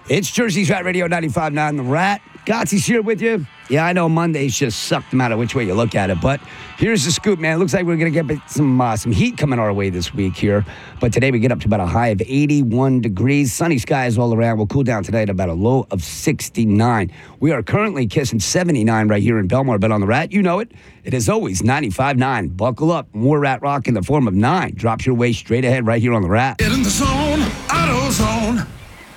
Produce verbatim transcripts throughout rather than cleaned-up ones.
It's Jersey's Rat Radio ninety-five point nine The Rat. Gotsy's here with you. Yeah, I know Mondays just suck no matter which way you look at it, but here's the scoop, man. It looks like we're going to get some uh, some heat coming our way this week here, but today we get up to about a high of eighty-one degrees. Sunny skies all around. We'll cool down today to about a low of sixty-nine. We are currently kissing seventy-nine right here in Belmar, but on The Rat, you know it. It is always ninety-five point nine. Buckle up. More Rat Rock in the form of nine. Drops your way straight ahead right here on The Rat. Get in the zone. AutoZone.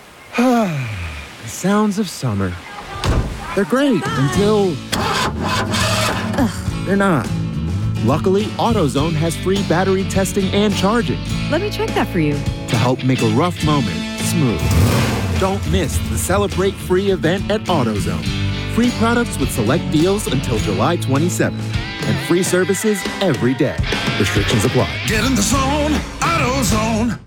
The sounds of summer. They're great until they're not. Luckily, AutoZone has free battery testing and charging Let me check that for you. to help make a rough moment smooth. Don't miss the Celebrate Free event at AutoZone. Free products with select deals until July twenty-seventh. And free services every day. Restrictions apply. Get in the zone. AutoZone.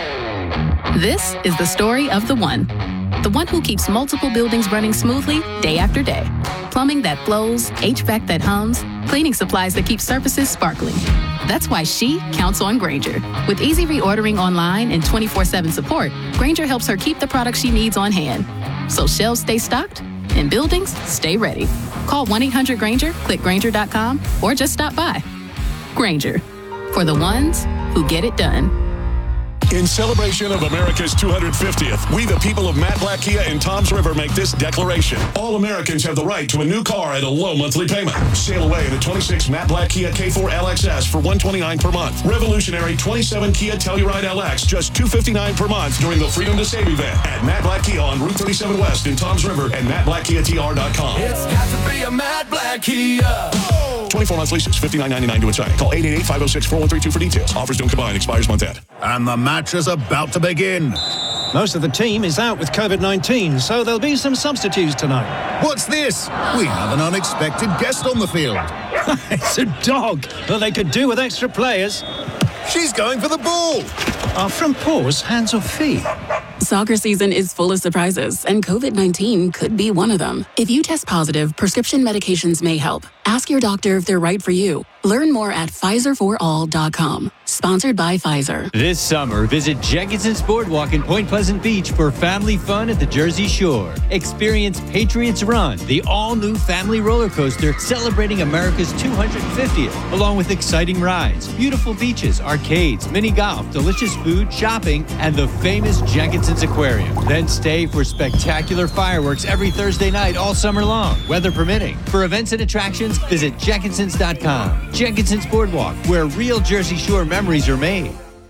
This is the story of the one. The one who keeps multiple buildings running smoothly day after day. Plumbing that flows, H V A C that hums, cleaning supplies that keep surfaces sparkling. That's why she counts on Grainger. With easy reordering online and twenty-four seven support, Grainger helps her keep the products she needs on hand. So shelves stay stocked and buildings stay ready. Call one eight hundred Grainger, click Grainger dot com, or just stop by. Grainger, for the ones who get it done. In celebration of America's two hundred fiftieth, we the people of Matt Black Kia in Toms River make this declaration. All Americans have the right to a new car at a low monthly payment. Sail away in a twenty-six Matt Black Kia K four L X S for one hundred twenty-nine dollars per month. Revolutionary twenty-seven Kia Telluride L X, just two hundred fifty-nine dollars per month during the Freedom to Save event at Matt Black Kia on Route thirty-seven West in Toms River and Matt Black Kia T R dot com. It's got to be a Matt Black Kia. twenty-four months leases, fifty-nine ninety-nine to inside. Call eight eight eight, five oh six, four one three two for details. Offers don't combine. Expires month end. And the match is about to begin. Most of the team is out with covid nineteen, so there'll be some substitutes tonight. What's this? We have an unexpected guest on the field. It's a dog. Well, they could do with extra players. She's going for the ball. Are front paws hands or feet? Soccer season is full of surprises, and covid nineteen could be one of them. If you test positive, prescription medications may help. Ask your doctor if they're right for you. Learn more at Pfizer for all dot com. Sponsored by Pfizer. This summer, visit Jenkinson's Boardwalk in Point Pleasant Beach for family fun at the Jersey Shore. Experience Patriots Run, the all-new family roller coaster celebrating America's two hundred fiftieth, along with exciting rides, beautiful beaches, arcades, mini golf, delicious food, shopping, and the famous Jenkinson's Aquarium. Then stay for spectacular fireworks every Thursday night all summer long, weather permitting. For events and attractions, visit Jenkinsons dot com. Jenkinson's Boardwalk, where real Jersey Shore memories are made.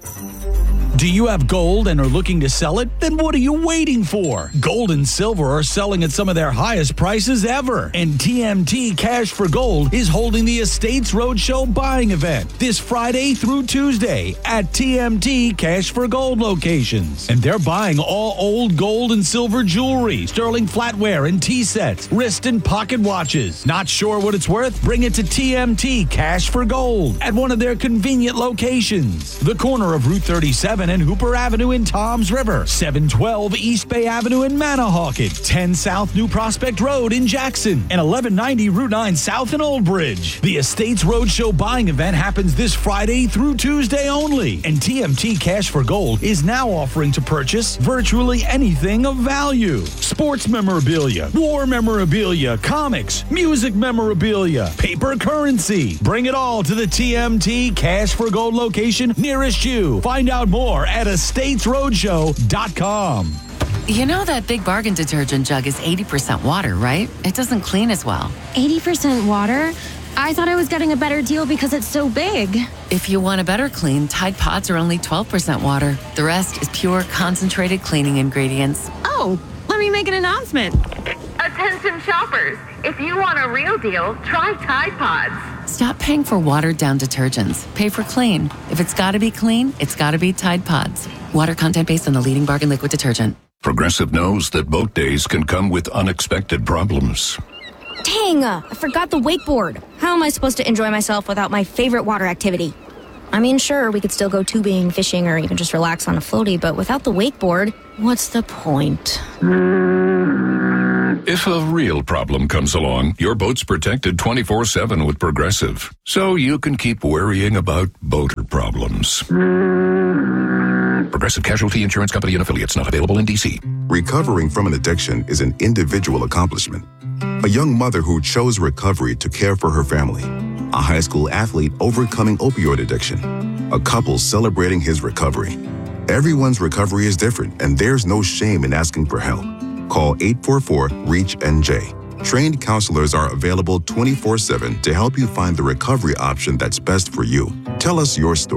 Do you have gold and are looking to sell it? Then what are you waiting for? Gold and silver are selling at some of their highest prices ever. And T M T Cash for Gold is holding the Estates Roadshow buying event this Friday through Tuesday at T M T Cash for Gold locations. And they're buying all old gold and silver jewelry, sterling flatware and tea sets, wrist and pocket watches. Not sure what it's worth? Bring it to T M T Cash for Gold at one of their convenient locations. The corner of Route thirty-seven and Hooper Avenue in Toms River, seven twelve East Bay Avenue in Manahawkin, ten South New Prospect Road in Jackson, and eleven ninety Route nine South in Old Bridge. The Estates Roadshow buying event happens this Friday through Tuesday only, and T M T Cash for Gold is now offering to purchase virtually anything of value. Sports memorabilia, war memorabilia, comics, music memorabilia, paper currency. Bring it all to the T M T Cash for Gold location nearest you. Find out more at estates roadshow dot com. You know that Big Bargain detergent jug is eighty percent water, right? It doesn't clean as well. eighty percent water? I thought I was getting a better deal because it's so big. If you want a better clean, Tide Pods are only twelve percent water. The rest is pure, concentrated cleaning ingredients. Oh, let me make an announcement. Attention shoppers, if you want a real deal, try Tide Pods. Stop paying for watered-down detergents. Pay for clean. If it's gotta be clean, it's gotta be Tide Pods. Water content based on the leading bargain liquid detergent. Progressive knows that boat days can come with unexpected problems. Dang, uh, I forgot the wakeboard. How am I supposed to enjoy myself without my favorite water activity? I mean, sure, we could still go tubing, fishing, or even just relax on a floaty, but without the wakeboard, what's the point? If a real problem comes along, your boat's protected twenty-four seven with Progressive, so you can keep worrying about boater problems. Progressive Casualty Insurance Company and affiliates, not available in D C. Recovering from an addiction is an individual accomplishment. A young mother who chose recovery to care for her family. A high school athlete overcoming opioid addiction. A couple celebrating his recovery. Everyone's recovery is different, and there's no shame in asking for help. Call eight four four, REACH N J. Trained counselors are available twenty-four seven to help you find the recovery option that's best for you. Tell us your story.